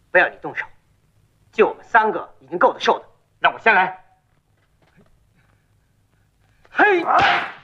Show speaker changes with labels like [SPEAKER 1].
[SPEAKER 1] 不要你动手，就我们3个已经够得受的。让我先来。嘿！